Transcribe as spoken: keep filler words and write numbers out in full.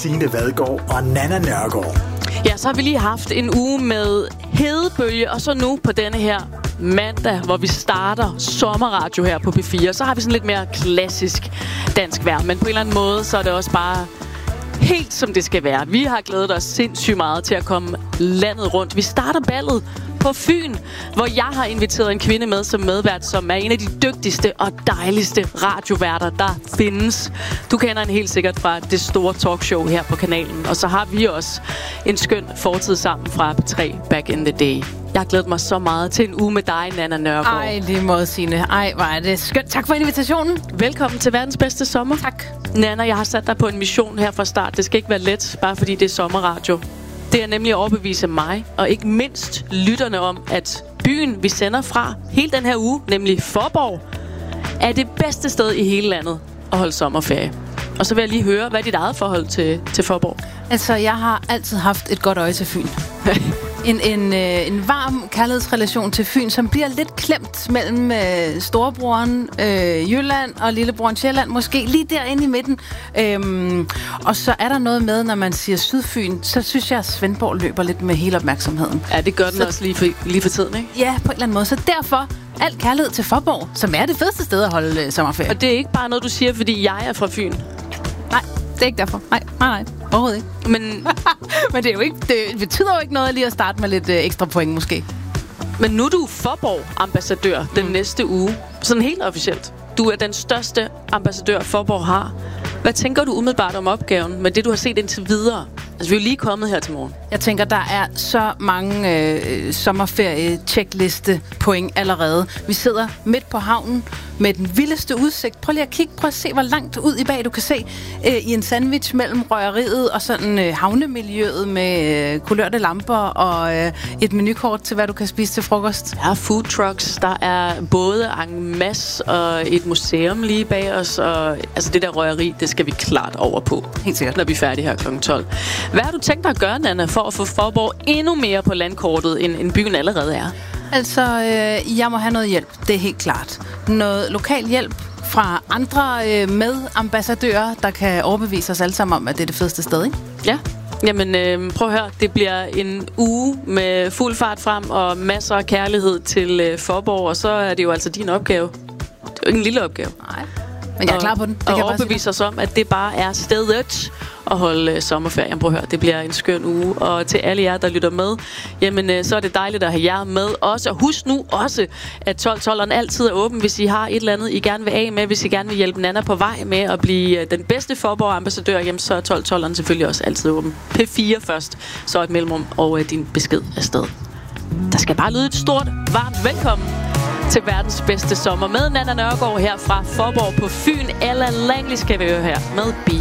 Signe Vadgaard og Nanna Nørgaard. Ja, så har vi lige haft en uge med hedebølge, og så nu på denne her mandag, hvor vi starter sommerradio her på P fire, så har vi sådan lidt mere klassisk dansk vejr. Men på en eller anden måde, så er det også bare helt som det skal være. Vi har glædet os sindssygt meget til at komme landet rundt. Vi starter ballet på Fyn, hvor jeg har inviteret en kvinde med som medvært, som er en af de dygtigste og dejligste radioværter, der findes. Du kender hende helt sikkert fra det store talkshow her på kanalen. Og så har vi også en skøn fortid sammen fra P tre Back in the Day. Jeg har glædet mig så meget til en uge med dig, Nanna Nørgaard. Ej, lige måde, Signe. Ej, hvor er det skønt. Tak for invitationen. Velkommen til verdens bedste sommer. Tak. Nanna, jeg har sat dig på en mission her fra start. Det skal ikke være let, bare fordi det er sommerradio. Det er nemlig at overbevise mig, og ikke mindst lytterne om, at byen, vi sender fra hele den her uge, nemlig Fåborg, er det bedste sted i hele landet at holde sommerferie. Og så vil jeg lige høre, hvad er dit eget forhold til, til Fåborg? Altså, jeg har altid haft et godt øje til Fyn. En, en, øh, en varm kærlighedsrelation til Fyn, som bliver lidt klemt mellem øh, storebroren øh, Jylland og lillebroren Sjælland, måske lige derinde i midten. Øhm, og så er der noget med, når man siger Sydfyn, så synes jeg, at Svendborg løber lidt med hele opmærksomheden. Ja, det gør den så, også lige for, lige for tiden, ikke? Ja, på en eller anden måde. Så derfor alt kærlighed til Fåborg, som er det fedeste sted at holde øh, sommerferie. Og det er ikke bare noget, du siger, fordi jeg er fra Fyn. Nej, det er ikke derfor. Nej, nej, nej. Overhovedet ikke. Men, men det, er jo ikke, det betyder jo ikke noget lige at starte med lidt øh, ekstra point, måske. Men nu er du Fåborg-ambassadør den mm. næste uge. Sådan helt officielt. Du er den største ambassadør, Fåborg har. Hvad tænker du umiddelbart om opgaven med det, du har set indtil videre? Altså, vi er jo lige kommet her til morgen. Jeg tænker, der er så mange øh, sommerferie-checkliste-point allerede. Vi sidder midt på havnen med den vildeste udsigt. Prøv lige at kigge. Prøv at se, hvor langt ud i bag du kan se øh, i en sandwich mellem røgeriet og sådan øh, havnemiljøet med øh, kulørte lamper og øh, et menukort til, hvad du kan spise til frokost. Der er food trucks. Der er både en masse og et museum lige bag os. Og, altså, det der røgeri, det skal vi klart over på. Helt sikkert. Når vi er færdige her klokken tolv. Hvad har du tænkt dig at gøre, Nanna, for at få Fåborg endnu mere på landkortet, end, end byen allerede er? Altså, øh, jeg må have noget hjælp. Det er helt klart. Noget lokal hjælp fra andre øh, medambassadører, der kan overbevise os alle sammen om, at det er det fedeste sted, ikke? Ja. Jamen, øh, prøv at høre. Det bliver en uge med fuld fart frem og masser af kærlighed til øh, Fåborg, og så er det jo altså din opgave. Det er jo ikke en lille opgave. Nej. Men jeg er klar på den. Det og kan overbevise os om, at det bare er stedet at holde øh, sommerferien. Prøv at høre, det bliver en skøn uge. Og til alle jer, der lytter med, jamen øh, så er det dejligt at have jer med også. Og husk nu også, at tolv-tolderen altid er åben, hvis I har et eller andet, I gerne vil af med. Hvis I gerne vil hjælpe Nanna på vej med at blive øh, den bedste Fåborg-ambassadør, jamen så er tolv-tolderen selvfølgelig også altid åben. P fire først, så et mellemrum og øh, din besked afsted. Der skal bare lyde et stort, varmt velkommen til verdens bedste sommer med Nanna Nørgaard her fra Fåborg på Fyn. Ella Langley skal vi høre her med Be